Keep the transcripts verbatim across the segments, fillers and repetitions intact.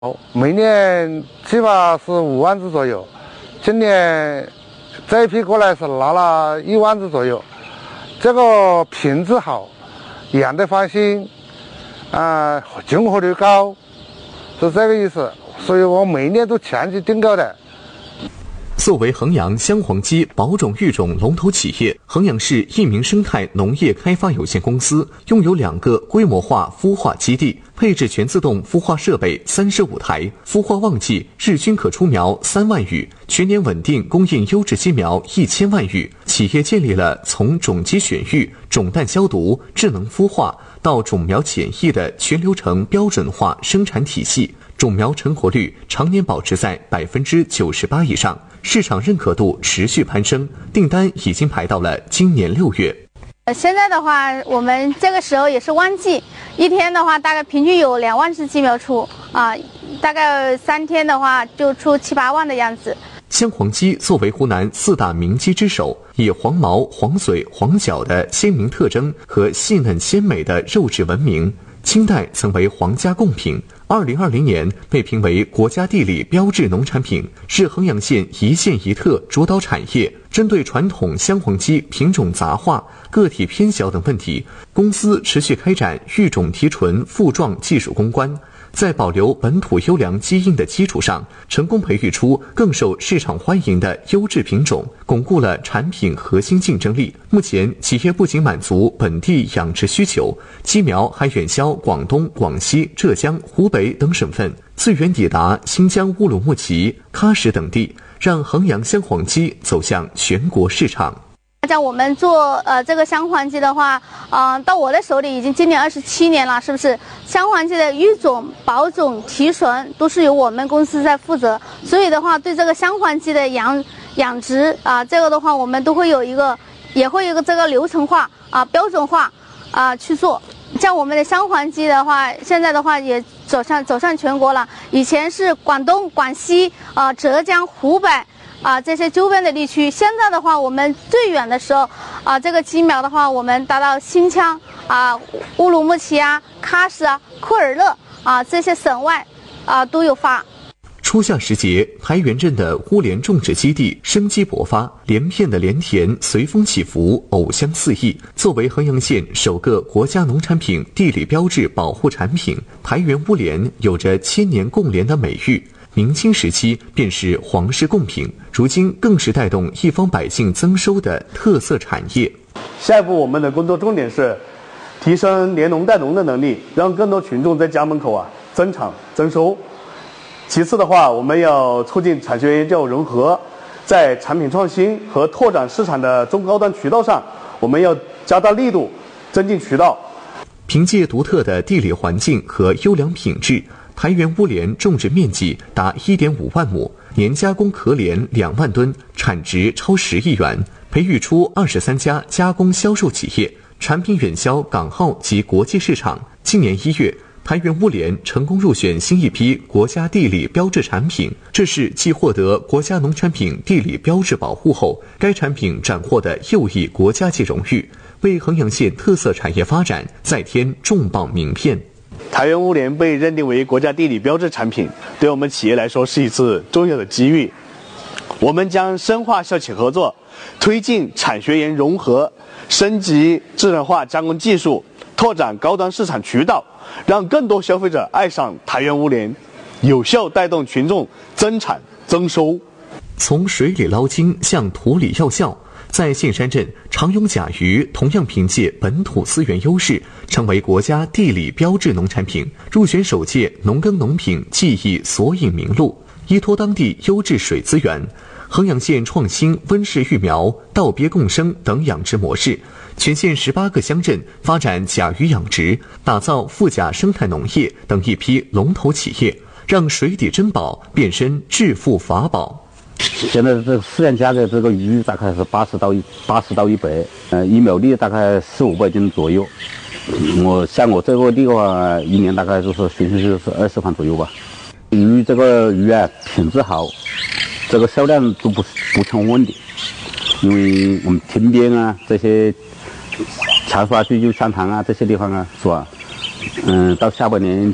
每年起码是五万只左右，今年这一批过来是拿了一万只左右，这个品质好，养得放心，啊、呃，净活率高，是这个意思。所以我每年都强制订购的。 作为衡阳香黄鸡保种育种龙头企业，衡阳市益民生态农业开发有限公司拥有两个规模化孵化基地，配置全自动孵化设备三十五台，孵化旺季日均可出苗三万余，全年稳定供应优质鸡苗一千万余。企业建立了从种鸡选育、种蛋消毒、智能孵化到种苗检疫的全流程标准化生产体系，种苗成活率常年保持在百分之九十八以上。市场认可度持续攀升，订单已经排到了今年六月。 现在的话，我们这个时候也是旺季，一天的话大概平均有两万只鸡苗出啊，大概三天的话就出七八万的样子。 香黄鸡作为湖南四大名鸡之首，以黄毛、黄嘴、黄脚的鲜明特征和细嫩鲜美的肉质闻名。清代曾为皇家贡品，二零二零年被评为国家地理标志农产品，是衡阳县一县一特主导产业。针对传统香黄鸡品种杂化、个体偏小等问题，公司持续开展育种提纯复壮技术攻关，在保留本土优良基因的基础上，成功培育出更受市场欢迎的优质品种，巩固了产品核心竞争力。目前，企业不仅满足本地养殖需求，鸡苗还远销广东、广西、浙江、湖北等省份，最远抵达新疆乌鲁木齐、喀什等地，让衡阳香黄鸡走向全国市场。 像我们做呃这个香黄鸡的话，嗯、呃，到我的手里已经今年二十七年了，是不是？香黄鸡的育种、保种、提纯都是由我们公司在负责，所以的话，对这个香黄鸡的养养殖啊、呃，这个的话，我们都会有一个，也会有一个这个流程化啊、呃、标准化啊、呃、去做。像我们的香黄鸡的话，现在的话也走上走上全国了。以前是广东、广西啊、呃、浙江、湖北。啊，这些周边的地区，现在的话，我们最远的时候，啊，这个鸡苗的话，我们达到新疆啊、乌鲁木齐啊、喀什啊、库尔勒啊这些省外啊都有发。 初夏时节，台原镇的乌莲种植基地生机勃发，连片的莲田随风起伏，藕香四溢。作为衡阳县首个国家农产品地理标志保护产品，台原乌莲有着千年贡莲的美誉。明清时期便是皇室贡品，如今更是带动一方百姓增收的特色产业。 下一步我们的工作重点是提升联农带农的能力，让更多群众在家门口啊增产增收。其次的话，我们要促进产学研教融合，在产品创新和拓展市场的中高端渠道上，我们要加大力度，增进渠道。 凭借独特的地理环境和优良品质，台原乌莲种植面积达 一点五万亩，年加工壳莲两万吨，产值超十亿元，培育出二十三家加工销售企业，产品远销港澳及国际市场。今年一月，台原乌莲成功入选新一批国家地理标志产品，这是继获得国家农产品地理标志保护后，该产品斩获的又一国家级荣誉，为衡阳县特色产业发展再添重磅名片。 台原乌莲被认定为国家地理标志产品，对我们企业来说是一次重要的机遇。我们将深化校企合作，推进产学研融合，升级智能化加工技术，拓展高端市场渠道，让更多消费者爱上台原乌莲，有效带动群众增产增收。 从水里捞金向土里要效，在杏山镇，长荣甲鱼同样凭借本土资源优势，成为国家地理标志农产品，入选首届农耕农品技艺索引名录。依托当地优质水资源，衡阳县创新温室育苗、道别共生等养殖模式，全县十八个乡镇发展甲鱼养殖，打造富甲生态农业等一批龙头企业，让水底珍宝变身致富法宝。 现在这个市场价格，这个鱼大概是八十到一八十到一百，呃，一苗粒大概四五百斤左右。我像我这个地的话，一年大概就是平均就是二十万左右吧。鱼这个鱼啊，品质好，这个销量都不不成问题，因为我们天边啊这些茶花区就香塘啊这些地方啊，是吧？嗯，到下半年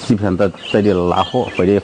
基本上在这里拉货或者